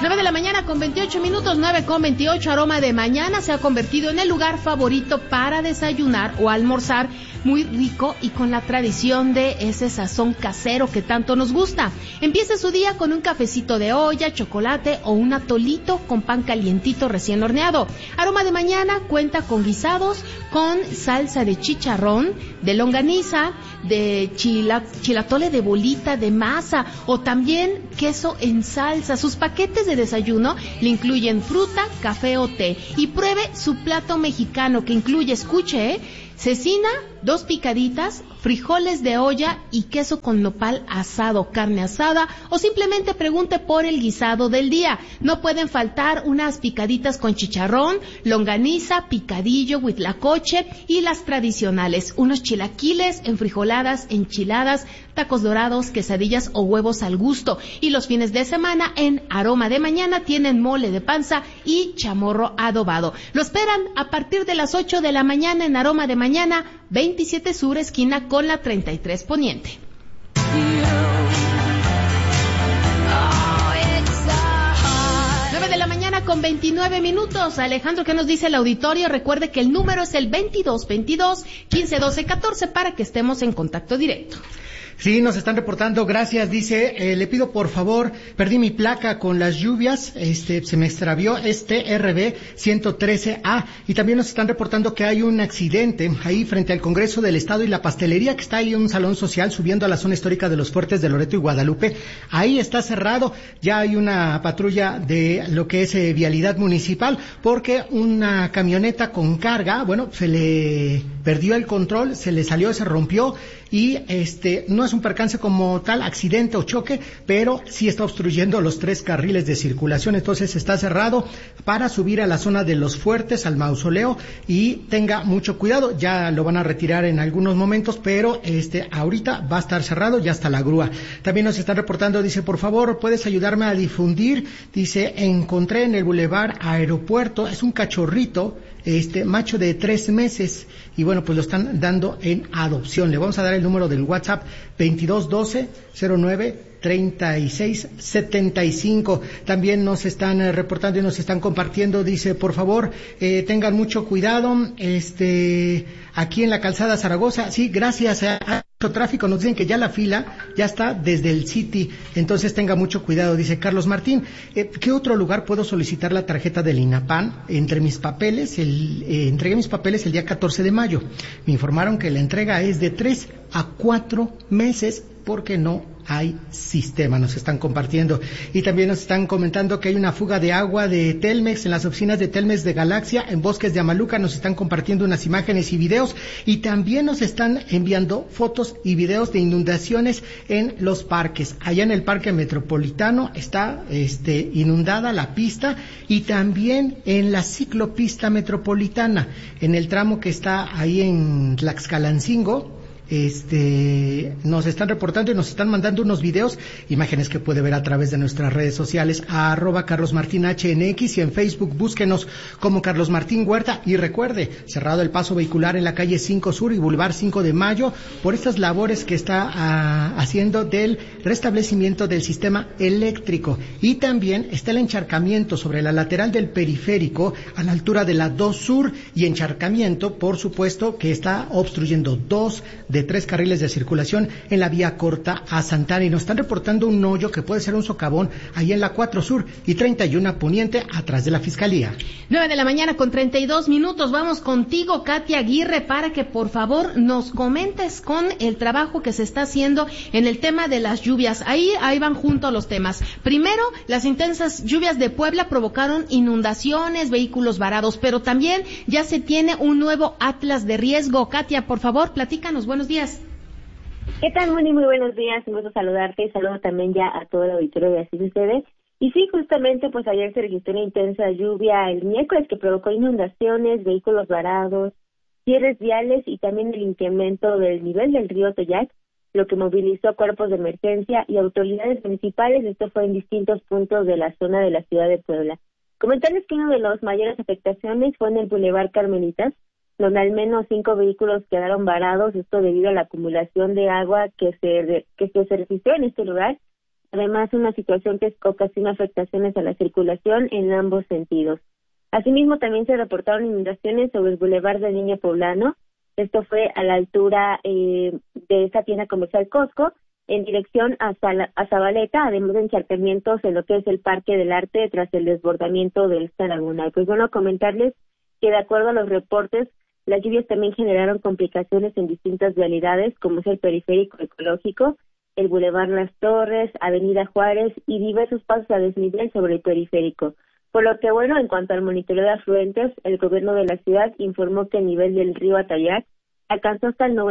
9 de la mañana con 28 minutos, 9 con 28, Aroma de Mañana se ha convertido en el lugar favorito para desayunar o almorzar, muy rico y con la tradición de ese sazón casero que tanto nos gusta. Empiece su día con un cafecito de olla, chocolate o un atolito con pan calientito recién horneado. Aroma de Mañana cuenta con guisados, con salsa de chicharrón, de longaniza, de chilatole de bolita, de masa o también queso en salsa. Sus paquetes de desayuno le incluyen fruta, café o té. Y pruebe su plato mexicano que incluye, escuche, cecina, 2 picaditas, frijoles de olla y queso con nopal asado, carne asada, o simplemente pregunte por el guisado del día. No pueden faltar unas picaditas con chicharrón, longaniza, picadillo, huitlacoche y las tradicionales, unos chilaquiles, enfrijoladas, enchiladas, tacos dorados, quesadillas o huevos al gusto. Y los fines de semana en Aroma de Mañana tienen mole de panza y chamorro adobado. Lo esperan a partir de las 8 de la mañana en Aroma de Mañana, 27 Sur, esquina con la 33 Poniente. 9 de la mañana con 29 minutos. Alejandro, ¿qué nos dice el auditorio? Recuerde que el número es el 2222-1512-14 para que estemos en contacto directo. Sí, nos están reportando, gracias, dice, le pido por favor, perdí mi placa con las lluvias, se me extravió, RB 113A, y también nos están reportando que hay un accidente ahí frente al Congreso del Estado y la pastelería que está ahí en un salón social subiendo a la zona histórica de los Fuertes de Loreto y Guadalupe, ahí está cerrado, ya hay una patrulla de lo que es vialidad municipal, porque una camioneta con carga, bueno, se le perdió el control, se le salió, se rompió, y no es un percance como tal, accidente o choque, pero sí está obstruyendo los 3 carriles de circulación, entonces está cerrado para subir a la zona de los Fuertes, al mausoleo, y tenga mucho cuidado, ya lo van a retirar en algunos momentos, pero ahorita va a estar cerrado, ya está la grúa. También nos están reportando, dice, por favor, ¿puedes ayudarme a difundir? Dice, encontré en el Boulevard Aeropuerto, es un cachorrito, macho de 3 meses, y bueno, pues lo están dando en adopción. Le vamos a dar el número del WhatsApp 2212-09-3675. También nos están reportando y nos están compartiendo, dice, por favor, tengan mucho cuidado, aquí en la calzada Zaragoza, sí, gracias a tráfico, nos dicen que ya la fila ya está desde el City, entonces tenga mucho cuidado, dice Carlos Martín. ¿Qué otro lugar puedo solicitar la tarjeta del INAPAN? Entregué mis papeles el día 14 de mayo. Me informaron que la entrega es de 3 a 4 meses porque no hay sistema, nos están compartiendo. Y también nos están comentando que hay una fuga de agua de Telmex en las oficinas de Telmex de Galaxia, en Bosques de Amaluca, nos están compartiendo unas imágenes y videos, y también nos están enviando fotos y videos de inundaciones en los parques. Allá en el Parque Metropolitano está inundada la pista, y también en la ciclopista metropolitana, en el tramo que está ahí en Tlaxcalancingo. Nos están reportando y nos están mandando unos videos, imágenes que puede ver a través de nuestras redes sociales, a @CarlosMartinHNX, y en Facebook búsquenos como Carlos Martín Huerta. Y recuerde, cerrado el paso vehicular en la calle 5 Sur y Boulevard 5 de Mayo por estas labores que está haciendo del restablecimiento del sistema eléctrico. Y también está el encharcamiento sobre la lateral del periférico a la altura de la 2 Sur, y encharcamiento, por supuesto, que está obstruyendo 2 de 3 carriles de circulación en la vía corta a Santana, y nos están reportando un hoyo que puede ser un socavón ahí en la 4 Sur y 31 Poniente, atrás de la Fiscalía. 9 de la mañana con 32 minutos, vamos contigo, Katia Aguirre, para que por favor nos comentes con el trabajo que se está haciendo en el tema de las lluvias. Ahí van juntos los temas. Primero, las intensas lluvias de Puebla provocaron inundaciones, vehículos varados, pero también ya se tiene un nuevo atlas de riesgo. Katia, por favor, platícanos, buenos días. ¿Qué tal, Moni? Muy buenos días, un gusto saludarte, saludo también ya a todo el auditorio de Así Sucede. Y sí, justamente, pues ayer se registró una intensa lluvia el miércoles que provocó inundaciones, vehículos varados, cierres viales y también el incremento del nivel del río Toyac, lo que movilizó cuerpos de emergencia y autoridades municipales. Esto fue en distintos puntos de la zona de la ciudad de Puebla. Comentarles que una de las mayores afectaciones fue en el Boulevard Carmelitas, donde al menos 5 vehículos quedaron varados, esto debido a la acumulación de agua que se registró en este lugar, además una situación que ocasiona afectaciones a la circulación en ambos sentidos. Asimismo, también se reportaron inundaciones sobre el Boulevard del Niño Poblano. Esto fue a la altura de esta tienda comercial Costco, en dirección a Zabaleta, además de encharcamientos en lo que es el Parque del Arte tras el desbordamiento de esta laguna. Y pues bueno, comentarles que de acuerdo a los reportes, las lluvias también generaron complicaciones en distintas vialidades, como es el Periférico Ecológico, el Boulevard Las Torres, Avenida Juárez y diversos pasos a desnivel sobre el periférico. Por lo que, bueno, en cuanto al monitoreo de afluentes, el gobierno de la ciudad informó que el nivel del río Atoyac alcanzó hasta el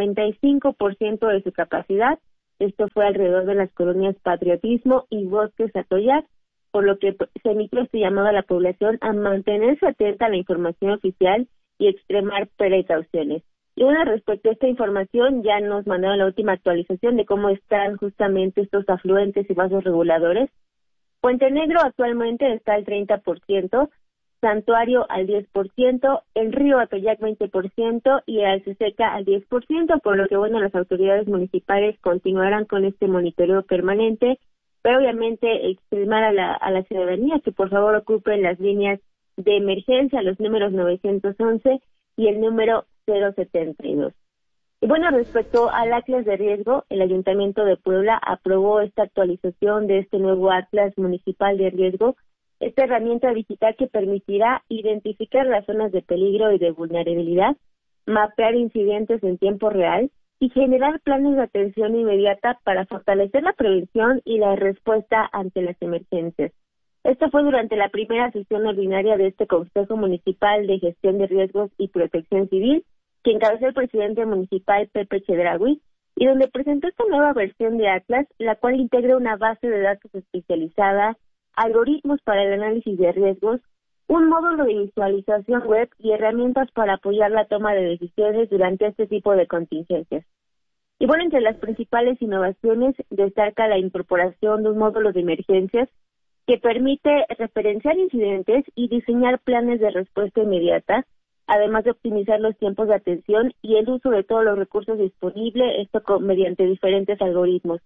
95% de su capacidad. Esto fue alrededor de las colonias Patriotismo y Bosques Atoyac, por lo que se emitió este llamado a la población a mantenerse atenta a la información oficial y extremar precauciones. Y bueno, respecto a esta información, ya nos mandaron la última actualización de cómo están justamente estos afluentes y vasos reguladores. Puente Negro actualmente está al 30%, Santuario al 10%, el río Atoyac 20% y el Alceseca al 10%, por lo que, bueno, las autoridades municipales continuarán con este monitoreo permanente, pero obviamente extremar a la ciudadanía que por favor ocupen las líneas de emergencia, los números 911 y el número 072. Y bueno, respecto al Atlas de riesgo, el Ayuntamiento de Puebla aprobó esta actualización de este nuevo Atlas Municipal de Riesgo, esta herramienta digital que permitirá identificar las zonas de peligro y de vulnerabilidad, mapear incidentes en tiempo real y generar planes de atención inmediata para fortalecer la prevención y la respuesta ante las emergencias. Esto fue durante la primera sesión ordinaria de este Consejo Municipal de Gestión de Riesgos y Protección Civil, que encabezó el presidente municipal Pepe Chedraui, y donde presentó esta nueva versión de Atlas, la cual integra una base de datos especializada, algoritmos para el análisis de riesgos, un módulo de visualización web y herramientas para apoyar la toma de decisiones durante este tipo de contingencias. Y bueno, entre las principales innovaciones destaca la incorporación de un módulo de emergencias que permite referenciar incidentes y diseñar planes de respuesta inmediata, además de optimizar los tiempos de atención y el uso de todos los recursos disponibles, esto mediante diferentes algoritmos.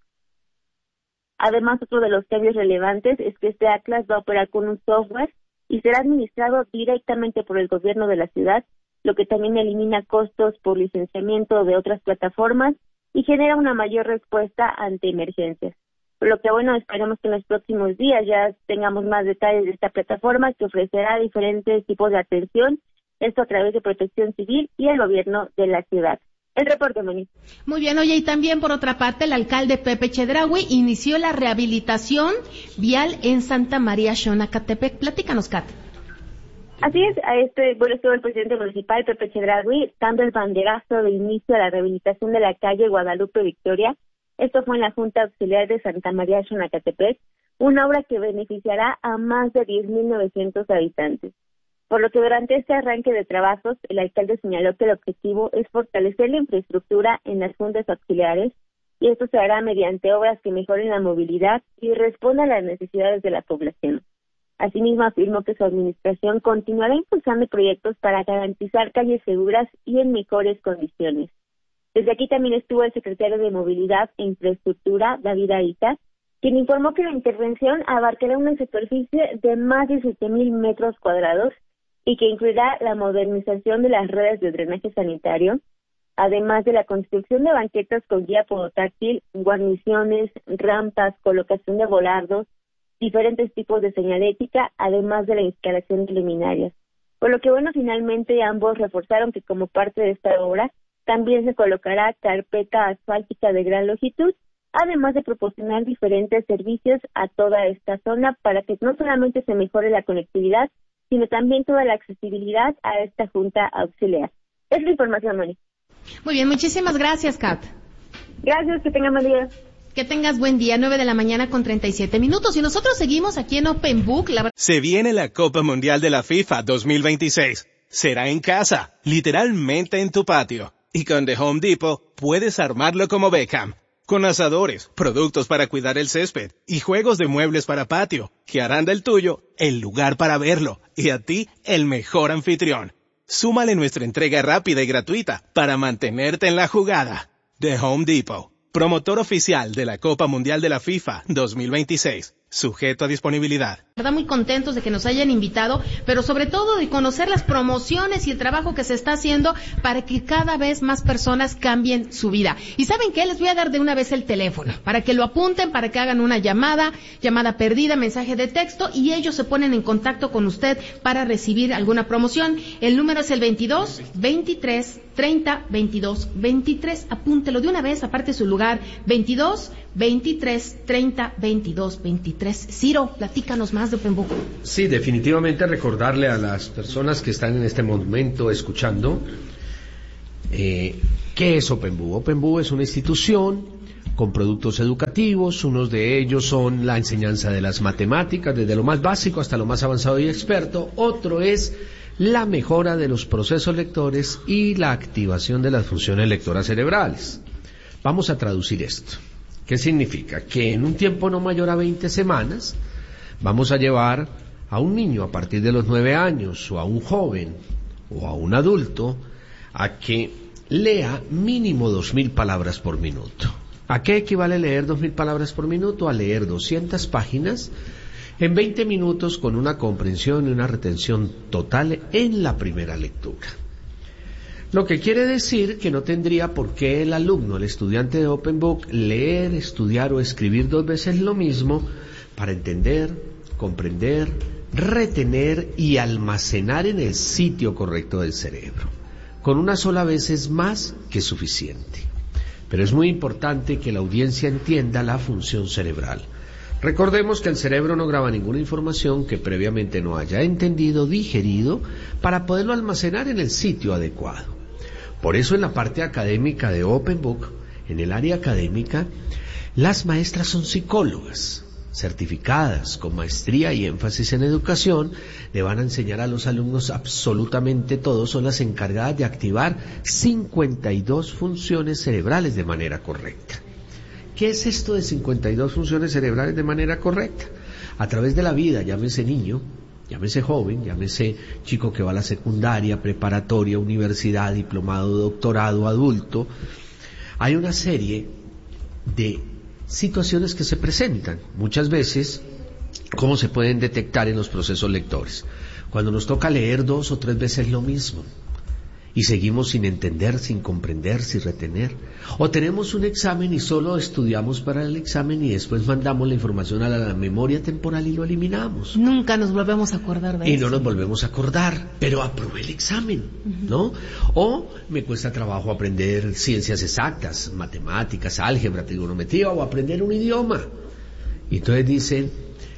Además, otro de los cambios relevantes es que este Atlas va a operar con un software y será administrado directamente por el gobierno de la ciudad, lo que también elimina costos por licenciamiento de otras plataformas y genera una mayor respuesta ante emergencias. Por lo que, bueno, esperemos que en los próximos días ya tengamos más detalles de esta plataforma que ofrecerá diferentes tipos de atención, esto a través de Protección Civil y el gobierno de la ciudad. El reporte, Moni. Muy bien, oye, y también por otra parte, el alcalde Pepe Chedraui inició la rehabilitación vial en Santa María Xonacatepec. Platícanos, Kat. Así es, estuvo el presidente municipal Pepe Chedraui dando el banderazo de inicio a la rehabilitación de la calle Guadalupe Victoria. Esto fue en la Junta Auxiliar de Santa María Xonacatepec, una obra que beneficiará a más de 10,900 habitantes. Por lo que durante este arranque de trabajos, el alcalde señaló que el objetivo es fortalecer la infraestructura en las juntas auxiliares y esto se hará mediante obras que mejoren la movilidad y respondan a las necesidades de la población. Asimismo, afirmó que su administración continuará impulsando proyectos para garantizar calles seguras y en mejores condiciones. Desde aquí también estuvo el secretario de Movilidad e Infraestructura, David Arita, quien informó que la intervención abarcará una superficie de más de 7,000 metros cuadrados y que incluirá la modernización de las redes de drenaje sanitario, además de la construcción de banquetas con guía podotáctil, guarniciones, rampas, colocación de volardos, diferentes tipos de señalética, además de la instalación de luminarias. Por lo que, bueno, finalmente ambos reforzaron que como parte de esta obra también se colocará carpeta asfáltica de gran longitud, además de proporcionar diferentes servicios a toda esta zona para que no solamente se mejore la conectividad, sino también toda la accesibilidad a esta junta auxiliar. Es la información, Moni. Muy bien, muchísimas gracias, Kat. Gracias, que tengan buen día. Que tengas buen día, 9:37 a.m. Y nosotros seguimos aquí en Open Book. Se viene la Copa Mundial de la FIFA 2026. Será en casa, literalmente en tu patio. Y con The Home Depot puedes armarlo como Beckham. Con asadores, productos para cuidar el césped y juegos de muebles para patio, que harán del tuyo el lugar para verlo y a ti el mejor anfitrión. Súmale nuestra entrega rápida y gratuita para mantenerte en la jugada. The Home Depot. promotor oficial de la Copa Mundial de la FIFA 2026. Sujeto a disponibilidad. Verdad, muy contentos de que nos hayan invitado, pero sobre todo de conocer las promociones y el trabajo que se está haciendo para que cada vez más personas cambien su vida. ¿Y saben qué? Les voy a dar de una vez el teléfono, para que lo apunten, para que hagan una llamada perdida, mensaje de texto, y ellos se ponen en contacto con usted para recibir alguna promoción. El número es el 22 23 30 22 23. Apúntelo de una vez, aparte su lugar, 22 23 30 22 23. Ciro, platícanos más de Open Book. Sí, definitivamente recordarle a las personas que están en este momento escuchando ¿qué es Open Book? Open Book es una institución con productos educativos. Unos de ellos son la enseñanza de las matemáticas, desde lo más básico hasta lo más avanzado y experto. Otro es la mejora de los procesos lectores y la activación de las funciones lectoras cerebrales. Vamos a traducir esto. ¿Qué significa? Que en un tiempo no mayor a 20 semanas vamos a llevar a un niño a partir de los 9 años o a un joven o a un adulto a que lea mínimo 2.000 palabras por minuto. ¿A qué equivale leer 2.000 palabras por minuto? A leer 200 páginas en 20 minutos con una comprensión y una retención total en la primera lectura. Lo que quiere decir que no tendría por qué el alumno, el estudiante de Open Book, leer, estudiar o escribir 2 veces lo mismo para entender, comprender, retener y almacenar en el sitio correcto del cerebro. Con una sola vez es más que suficiente. Pero es muy importante que la audiencia entienda la función cerebral. Recordemos que el cerebro no graba ninguna información que previamente no haya entendido, digerido, para poderlo almacenar en el sitio adecuado. Por eso en la parte académica de Open Book, en el área académica, las maestras son psicólogas, certificadas con maestría y énfasis en educación, le van a enseñar a los alumnos absolutamente todo. Son las encargadas de activar 52 funciones cerebrales de manera correcta. ¿Qué es esto de 52 funciones cerebrales de manera correcta? A través de la vida, llámese niño, llámese joven, llámese chico que va a la secundaria, preparatoria, universidad, diplomado, doctorado, adulto, hay una serie de situaciones que se presentan. Muchas veces, ¿cómo se pueden detectar en los procesos lectores? Cuando nos toca leer 2 o 3 veces lo mismo y seguimos sin entender, sin comprender, sin retener. O tenemos un examen y solo estudiamos para el examen y después mandamos la información a la memoria temporal y lo eliminamos. Nunca nos volvemos a acordar de eso. Y no nos volvemos a acordar, pero aprobé el examen, ¿no? O me cuesta trabajo aprender ciencias exactas, matemáticas, álgebra, trigonometría, o aprender un idioma. Y entonces dicen,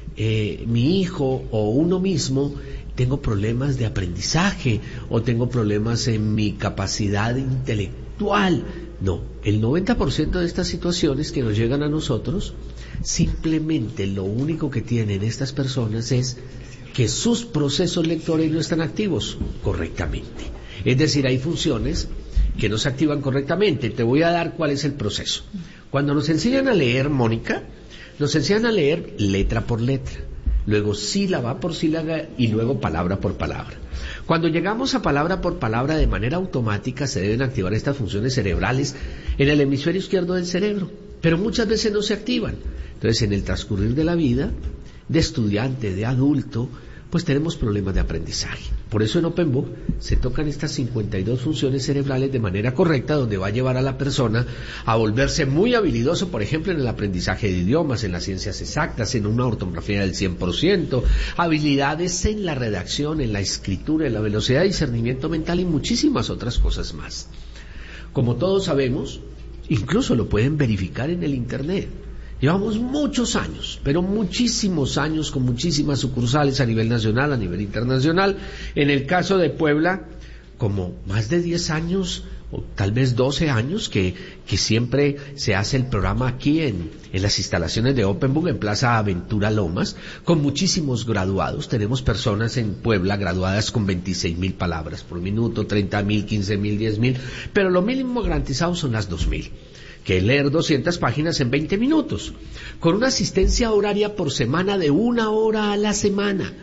mi hijo o uno mismo, tengo problemas de aprendizaje o tengo problemas en mi capacidad intelectual. No, el 90% de estas situaciones que nos llegan a nosotros, simplemente lo único que tienen estas personas es que sus procesos lectores no están activos correctamente. Es decir, hay funciones que no se activan correctamente. Te voy a dar cuál es el proceso. Cuando nos enseñan a leer, Mónica, nos enseñan a leer letra por letra, luego sílaba por sílaba y luego palabra por palabra. Cuando llegamos a palabra por palabra, de manera automática se deben activar estas funciones cerebrales en el hemisferio izquierdo del cerebro, pero muchas veces no se activan. Entonces, en el transcurrir de la vida, de estudiante, de adulto, pues tenemos problemas de aprendizaje. Por eso en Open Book se tocan estas 52 funciones cerebrales de manera correcta, donde va a llevar a la persona a volverse muy habilidoso, por ejemplo, en el aprendizaje de idiomas, en las ciencias exactas, en una ortografía del 100%, habilidades en la redacción, en la escritura, en la velocidad de discernimiento mental y muchísimas otras cosas más. Como todos sabemos, incluso lo pueden verificar en el Internet. Llevamos muchos años, pero muchísimos años, con muchísimas sucursales a nivel nacional, a nivel internacional. En el caso de Puebla, como más de 10 años, o tal vez 12 años, que siempre se hace el programa aquí en las instalaciones de Open Book, en Plaza Aventura Lomas, con muchísimos graduados. Tenemos personas en Puebla graduadas con 26.000 palabras por minuto, 30.000, 15.000, 10.000, pero lo mínimo garantizado son las 2.000. Que es leer 200 páginas en 20 minutos, con una asistencia horaria por semana de 1 hora a la semana.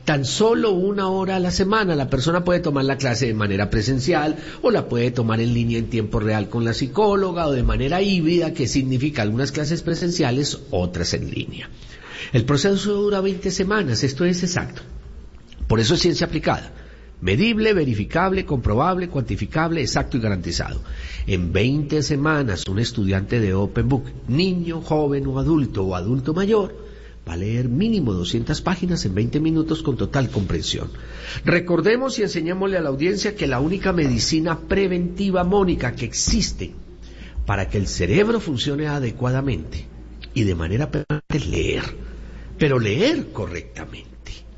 tan solo 1 hora a la semana. La persona puede tomar la clase de manera presencial o la puede tomar en línea en tiempo real con la psicóloga o de manera híbrida, que significa algunas clases presenciales, otras en línea. El proceso dura 20 semanas, esto es exacto. Por eso es ciencia aplicada. Medible, verificable, comprobable, cuantificable, exacto y garantizado. En 20 semanas un estudiante de Open Book, niño, joven o adulto mayor, va a leer mínimo 200 páginas en 20 minutos con total comprensión. Recordemos y enseñémosle a la audiencia que la única medicina preventiva, Mónica, que existe para que el cerebro funcione adecuadamente y de manera permanente es leer, pero leer correctamente.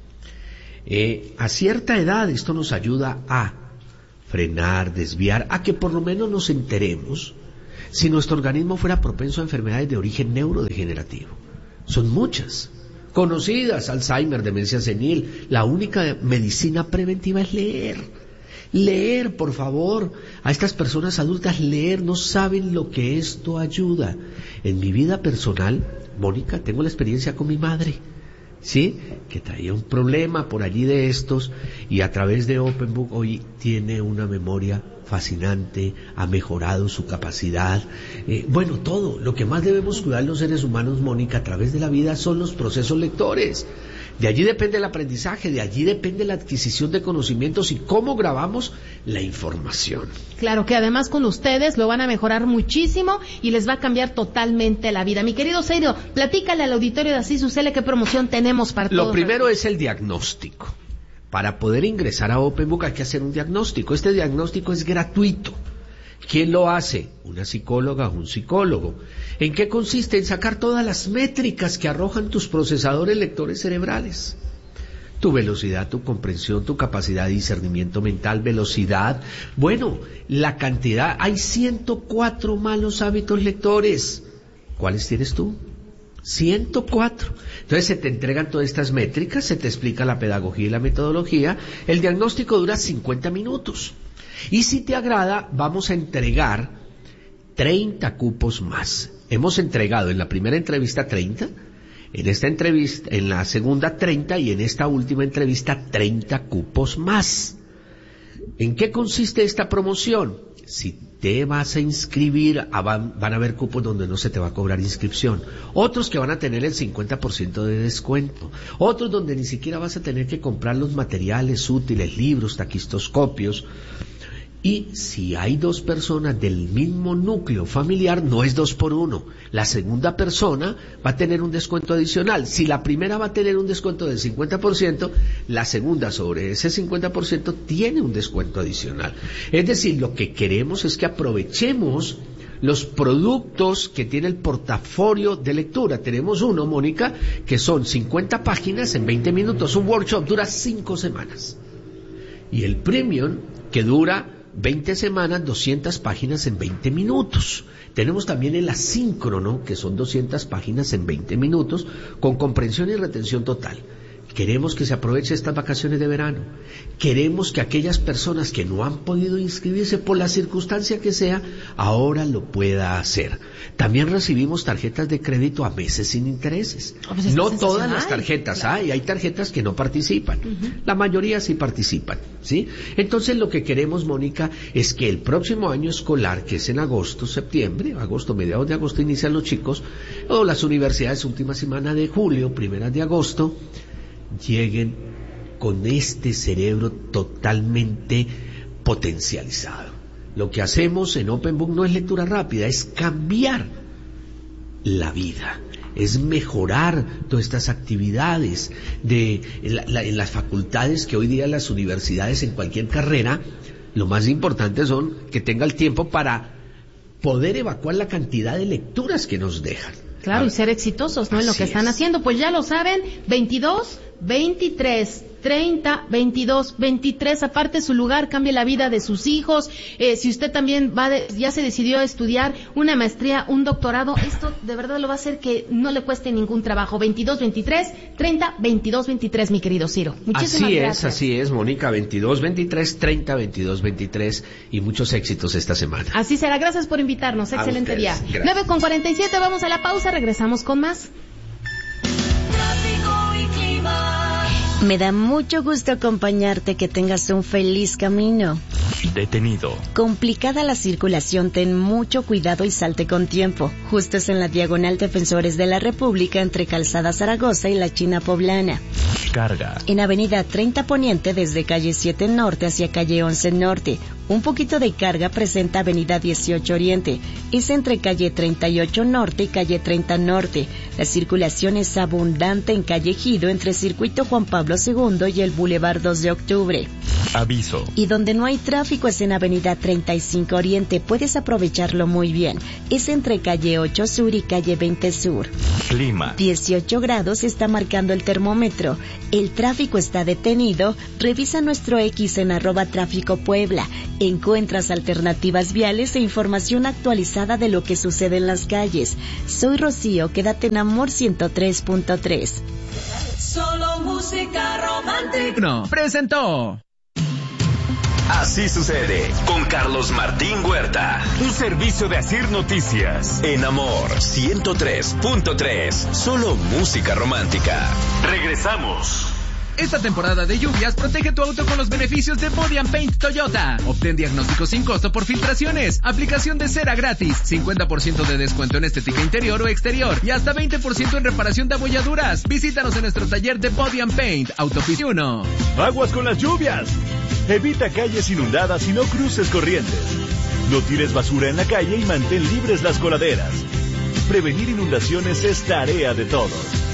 A cierta edad esto nos ayuda a frenar, desviar, a que por lo menos nos enteremos si nuestro organismo fuera propenso a enfermedades de origen neurodegenerativo. Son muchas, conocidas: Alzheimer, demencia senil. La única medicina preventiva es leer. Leer, por favor. A estas personas adultas, leer, no saben lo que esto ayuda. En mi vida personal, Mónica, tengo la experiencia con mi madre, ¿sí? Que traía un problema por allí de estos, y a través de Open Book hoy tiene una memoria fascinante, ha mejorado su capacidad, todo. Lo que más debemos cuidar los seres humanos, Mónica, a través de la vida son los procesos lectores. De allí depende el aprendizaje, de allí depende la adquisición de conocimientos y cómo grabamos la información. Claro que además con ustedes lo van a mejorar muchísimo y les va a cambiar totalmente la vida. Mi querido Ciro, platícale al auditorio de Asís Usela qué promoción tenemos para todos. Lo primero es el diagnóstico. Para poder ingresar a Open Book hay que hacer un diagnóstico. Este diagnóstico es gratuito. ¿Quién lo hace? Una psicóloga o un psicólogo. ¿En qué consiste? En sacar todas las métricas que arrojan tus procesadores lectores cerebrales. Tu velocidad, tu comprensión, tu capacidad de discernimiento mental, velocidad. La cantidad. Hay 104 malos hábitos lectores. ¿Cuáles tienes tú? 104. Entonces se te entregan todas estas métricas, se te explica la pedagogía y la metodología. El diagnóstico dura 50 minutos. Y si te agrada, vamos a entregar 30 cupos más. Hemos entregado en la primera entrevista 30, en esta entrevista, en la segunda 30 y en esta última entrevista 30 cupos más. ¿En qué consiste esta promoción? Si te vas a inscribir, van a haber cupos donde no se te va a cobrar inscripción, otros que van a tener el 50% de descuento, otros donde ni siquiera vas a tener que comprar los materiales útiles, libros, taquistoscopios. Y si hay 2 personas del mismo núcleo familiar, no es 2 por 1. La segunda persona va a tener un descuento adicional. Si la primera va a tener un descuento del 50%, la segunda sobre ese 50% tiene un descuento adicional. Es decir, lo que queremos es que aprovechemos los productos que tiene el portafolio de lectura. Tenemos uno, Mónica, que son 50 páginas en 20 minutos. Un workshop dura 5 semanas. Y el premium, que dura 20 semanas, 200 páginas en 20 minutos. Tenemos también el asíncrono, que son 200 páginas en 20 minutos, con comprensión y retención total. Queremos que se aproveche estas vacaciones de verano. Queremos que aquellas personas que no han podido inscribirse por la circunstancia que sea, ahora lo pueda hacer. También recibimos tarjetas de crédito a meses sin intereses. No todas las tarjetas, claro. Hay tarjetas que no participan. La mayoría sí participan, ¿sí? Entonces lo que queremos, Mónica, es que el próximo año escolar, que es en agosto, mediados de agosto inician los chicos, o las universidades última semana de julio, primeras de agosto, lleguen con este cerebro totalmente potencializado. Lo que hacemos en Open Book no es lectura rápida, es cambiar la vida, es mejorar todas estas actividades de las facultades que hoy día las universidades en cualquier carrera, lo más importante son que tenga el tiempo para poder evacuar la cantidad de lecturas que nos dejan. Claro, y ser exitosos, ¿no? En lo que están haciendo. Pues ya lo saben, 22, 23, 30, 22, 23, aparte su lugar, cambie la vida de sus hijos. Si usted también ya se decidió a estudiar una maestría, un doctorado, esto de verdad lo va a hacer que no le cueste ningún trabajo. 22, 23, 30, 22, 23, mi querido Ciro. Muchísimas gracias. Así es, Mónica, 22, 23, 30, 22, 23 y muchos éxitos esta semana. Así será, gracias por invitarnos, excelente día. 9:47, vamos a la pausa, regresamos con más. Tráfico y clima. Me da mucho gusto acompañarte, que tengas un feliz camino. Detenido. Complicada la circulación, ten mucho cuidado y salte con tiempo. Justo es en la diagonal Defensores de la República entre Calzada Zaragoza y la China Poblana. Carga. En Avenida 30 Poniente desde calle 7 Norte hacia calle 11 Norte. Un poquito de carga presenta Avenida 18 Oriente. Es entre calle 38 Norte y calle 30 Norte. La circulación es abundante en calle Ejido entre Circuito Juan Pablo II y el Boulevard 2 de Octubre. Aviso. Y donde no hay tráfico es en Avenida 35 Oriente. Puedes aprovecharlo muy bien. Es entre calle 8 Sur y calle 20 Sur. Clima. 18 grados está marcando el termómetro. El tráfico está detenido. Revisa nuestro X en @tráfico Puebla. Encuentras alternativas viales e información actualizada de lo que sucede en las calles. Soy Rocío, quédate en Amor 103.3. Solo música romántica. No, presentó. Así sucede con Carlos Martín Huerta. Un servicio de Asir Noticias. En Amor 103.3. Solo música romántica. Regresamos. Esta temporada de lluvias, protege tu auto con los beneficios de Body & Paint Toyota. Obtén diagnóstico sin costo por filtraciones, aplicación de cera gratis, 50% de descuento en estética interior o exterior y hasta 20% en reparación de abolladuras. Visítanos en nuestro taller de Body & Paint, Autopista 1. Aguas con las lluvias. Evita calles inundadas y no cruces corrientes. No tires basura en la calle y mantén libres las coladeras. Prevenir inundaciones es tarea de todos.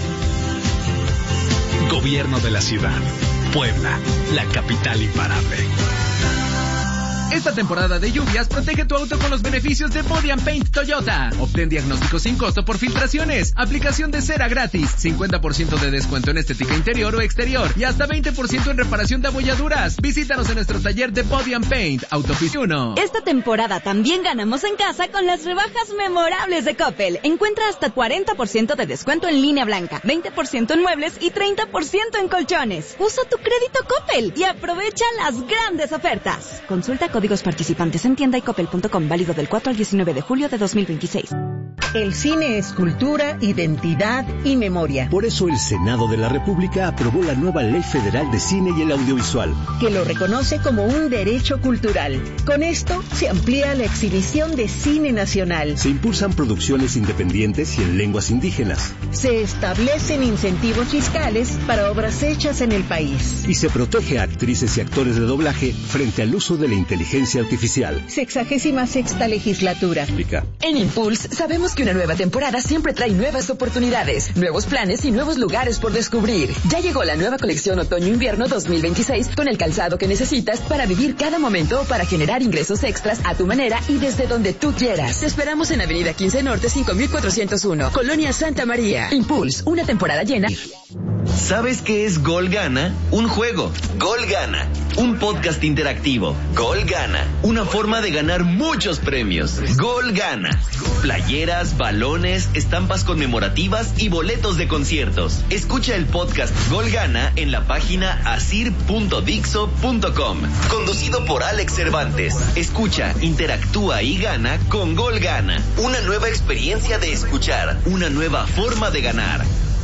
Gobierno de la Ciudad. Puebla, la capital imparable. Esta temporada de lluvias, protege tu auto con los beneficios de Body & Paint Toyota. Obtén diagnóstico sin costo por filtraciones, aplicación de cera gratis, 50% de descuento en estética interior o exterior y hasta 20% en reparación de abolladuras. Visítanos en nuestro taller de Body & Paint, Autopista 1. Esta temporada también ganamos en casa con las rebajas memorables de Coppel. Encuentra hasta 40% de descuento en línea blanca, 20% en muebles y 30% en colchones. Usa tu crédito Coppel y aprovecha las grandes ofertas. Consulta códigos participantes en tienda y coppel.com, válido del 4 al 19 de julio de 2026. El cine es cultura, identidad y memoria. Por eso el Senado de la República aprobó la nueva Ley Federal de Cine y el Audiovisual, que lo reconoce como un derecho cultural. Con esto se amplía la exhibición de cine nacional. Se impulsan producciones independientes y en lenguas indígenas. Se establecen incentivos fiscales para obras hechas en el país. Y se protege a actrices y actores de doblaje frente al uso de la inteligencia artificial. 66ª legislatura. En Impulse sabemos que una nueva temporada siempre trae nuevas oportunidades, nuevos planes y nuevos lugares por descubrir. Ya llegó la nueva colección Otoño-Invierno 2026 con el calzado que necesitas para vivir cada momento o para generar ingresos extras a tu manera y desde donde tú quieras. Te esperamos en Avenida 15 Norte 5401, Colonia Santa María. Impulse, una temporada llena. ¿Sabes qué es Gol Gana? Un juego. Gol Gana. Un podcast interactivo. Gol Gana. Una forma de ganar muchos premios. Gol Gana. Playeras, balones, estampas conmemorativas y boletos de conciertos. Escucha el podcast Gol Gana en la página asir.dixo.com. Conducido por Alex Cervantes. Escucha, interactúa y gana con Gol Gana. Una nueva experiencia de escuchar. Una nueva forma de ganar.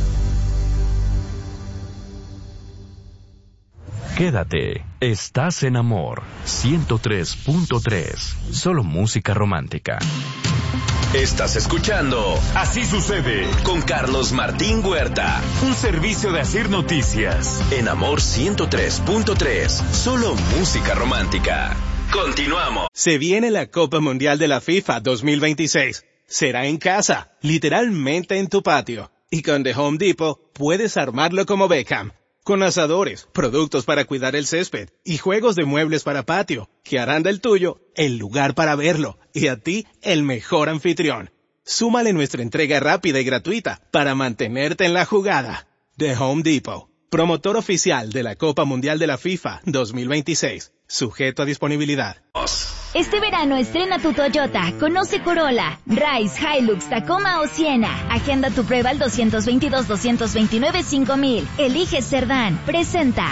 Quédate, estás en Amor 103.3. Solo música romántica. Estás escuchando Así Sucede con Carlos Martín Huerta. Un servicio de Asir Noticias. En Amor 103.3. Solo música romántica. Continuamos. Se viene la Copa Mundial de la FIFA 2026. Será en casa, literalmente en tu patio. Y con The Home Depot puedes armarlo como Beckham. Con asadores, productos para cuidar el césped y juegos de muebles para patio, que harán del tuyo el lugar para verlo y a ti el mejor anfitrión. Súmale nuestra entrega rápida y gratuita para mantenerte en la jugada. The Home Depot, promotor oficial de la Copa Mundial de la FIFA 2026, sujeto a disponibilidad. Este verano estrena tu Toyota. Conoce Corolla, Rise, Hilux, Tacoma o Siena. Agenda tu prueba al 222-229-5000. Elige Cerdán. Presenta.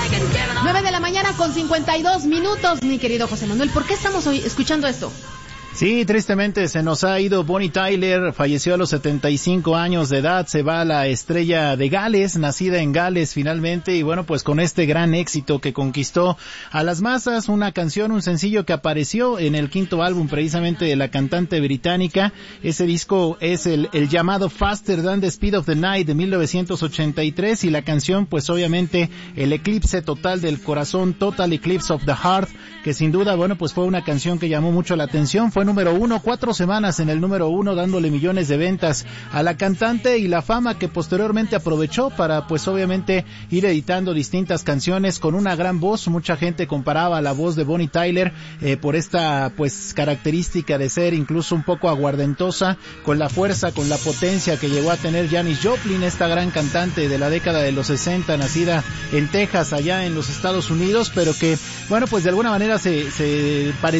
9 de la mañana con 52 minutos, mi querido José Manuel. ¿Por qué estamos hoy escuchando esto? Sí, tristemente se nos ha ido Bonnie Tyler, falleció a los 75 años de edad, se va la estrella de Gales, nacida en Gales finalmente, y bueno, pues con este gran éxito que conquistó a las masas, una canción, un sencillo que apareció en el quinto álbum precisamente de la cantante británica. Ese disco es el llamado Faster Than the Speed of the Night de 1983, y la canción pues obviamente el eclipse total del corazón, Total Eclipse of the Heart, que sin duda, bueno, pues fue una canción que llamó mucho la atención, fue número 1, 4 semanas en el número 1, dándole millones de ventas a la cantante, y la fama que posteriormente aprovechó para pues obviamente ir editando distintas canciones con una gran voz. Mucha gente comparaba la voz de Bonnie Tyler por esta pues característica de ser incluso un poco aguardentosa, con la fuerza, con la potencia que llegó a tener Janis Joplin, esta gran cantante de la década de los 60, nacida en Texas, allá en los Estados Unidos, pero que bueno, pues de alguna manera se parecía